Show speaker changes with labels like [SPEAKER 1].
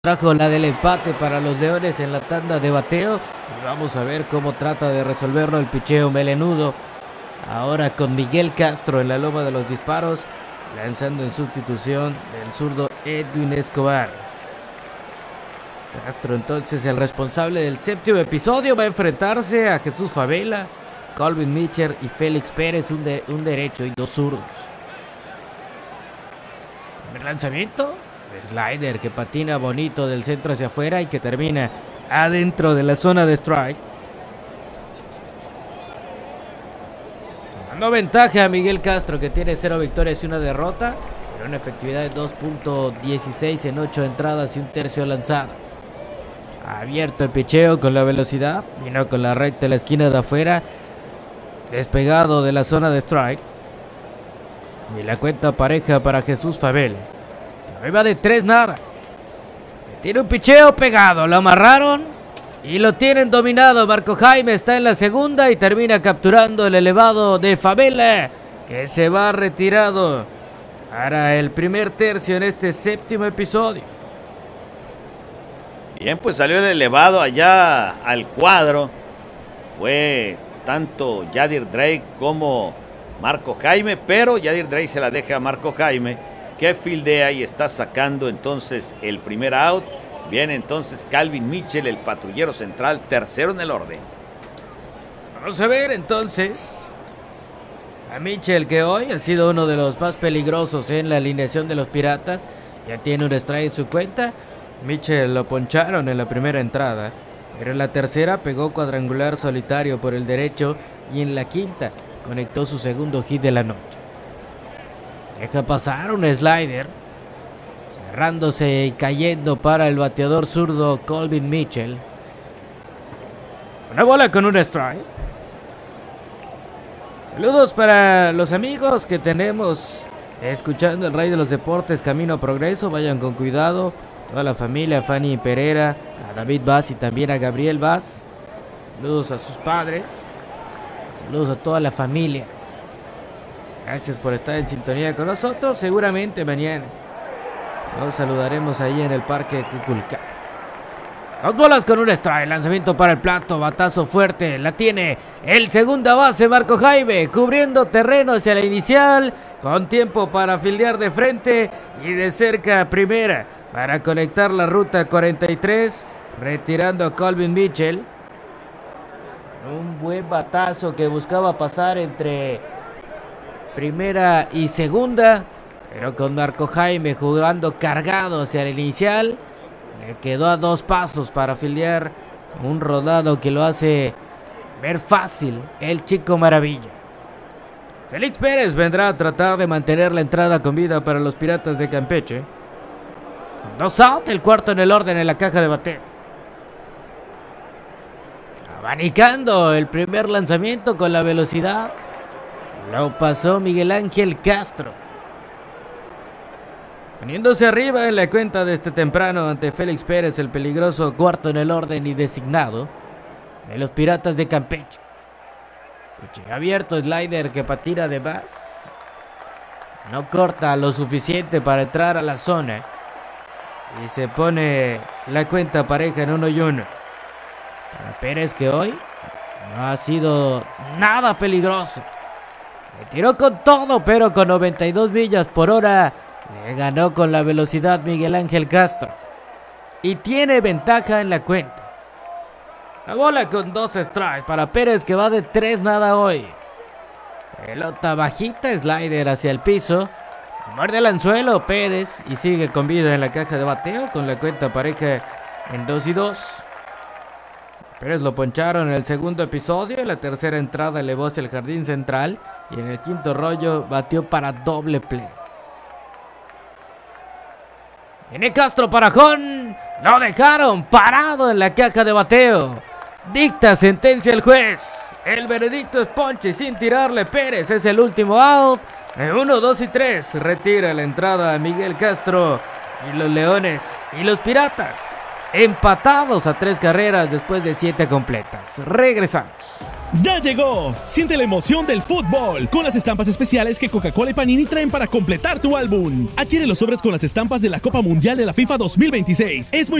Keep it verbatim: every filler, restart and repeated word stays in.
[SPEAKER 1] Trajo la del empate para los Leones en la tanda de bateo. Y vamos a ver cómo trata de resolverlo el picheo melenudo. Ahora con Miguel Castro en la loma de los disparos, lanzando en sustitución del zurdo Edwin Escobar. Castro, entonces el responsable del séptimo episodio, va a enfrentarse a Jesús Favela, Colvin Mitchell y Félix Pérez, un, de, un derecho y dos zurdos. Primer lanzamiento, slider que patina bonito del centro hacia afuera y que termina adentro de la zona de strike. Tomando ventaja a Miguel Castro, que tiene cero victorias y una derrota, pero una efectividad de dos punto dieciséis en ocho entradas y un tercio lanzadas. Abierto el picheo con la velocidad, vino con la recta en la esquina de afuera, despegado de la zona de strike. Y la cuenta pareja para Jesús Favela. Ahí va de tres nada. Tiene un picheo pegado, lo amarraron y lo tienen dominado. Marco Jaime está en la segunda y termina capturando el elevado de Favela, que se va retirado para el primer tercio en este séptimo episodio.
[SPEAKER 2] Bien, pues salió el elevado allá al cuadro. Fue tanto Yadir Drake como Marco Jaime, pero Yadir Drake se la deja a Marco Jaime, que fildea y está sacando entonces el primer out. Viene entonces Calvin Mitchell, el patrullero central, tercero en el orden.
[SPEAKER 1] Vamos a ver entonces a Mitchell, que hoy ha sido uno de los más peligrosos en la alineación de los Piratas. Ya tiene un strike en su cuenta. Mitchell lo poncharon en la primera entrada, pero en la tercera pegó cuadrangular solitario por el derecho y en la quinta conectó su segundo hit de la noche. Deja pasar un slider, cerrándose y cayendo para el bateador zurdo Colvin Mitchell. Una bola con un strike. Saludos para los amigos que tenemos escuchando el Rey de los Deportes, Camino a Progreso. Vayan con cuidado. Toda la familia, Fanny Pereira, a David Vaz y también a Gabriel Vaz. Saludos a sus padres. Saludos a toda la familia. Gracias por estar en sintonía con nosotros. Seguramente mañana nos saludaremos ahí en el Parque de Cuculcán. Dos bolas con un strike. Lanzamiento para el plato. Batazo fuerte. La tiene el segunda base Marco Jaime, cubriendo terreno hacia la inicial, con tiempo para fildear de frente y de cerca a primera para conectar la ruta cuarenta y tres, retirando a Colvin Mitchell. Un buen batazo que buscaba pasar entre primera y segunda, pero con Marco Jaime jugando cargado hacia el inicial, le quedó a dos pasos para fildear un rodado que lo hace ver fácil el Chico Maravilla. Félix Pérez vendrá a tratar de mantener la entrada con vida para los Piratas de Campeche. Dos out, el cuarto en el orden en la caja de bateo. Abanicando el primer lanzamiento con la velocidad, lo pasó Miguel Ángel Castro, poniéndose arriba en la cuenta de este temprano ante Félix Pérez, el peligroso cuarto en el orden y designado de los Piratas de Campeche. Piche abierto, slider que patina de más, no corta lo suficiente para entrar a la zona y se pone la cuenta pareja en uno y uno. Para Pérez, que hoy no ha sido nada peligroso. Le tiró con todo, pero con noventa y dos millas por hora le ganó con la velocidad Miguel Ángel Castro. Y tiene ventaja en la cuenta. La bola con dos strikes para Pérez, que va de tres nada hoy. Pelota bajita, slider hacia el piso. Muerde el anzuelo Pérez y sigue con vida en la caja de bateo con la cuenta pareja en dos y dos. Pérez lo poncharon en el segundo episodio. En la tercera entrada elevó hacia el jardín central y en el quinto rollo batió para doble play. Viene Castro para Jon. Lo dejaron parado en la caja de bateo. Dicta sentencia el juez. El veredicto es ponche sin tirarle. Pérez es el último out. En uno, dos y tres retira la entrada a Miguel Castro y los Leones y los Piratas empatados a tres carreras después de siete completas. Regresamos.
[SPEAKER 3] ¡Ya llegó! Siente la emoción del fútbol con las estampas especiales que Coca-Cola y Panini traen para completar tu álbum. Adquiere los sobres con las estampas de la Copa Mundial de la FIFA dos mil veintiséis. Es muy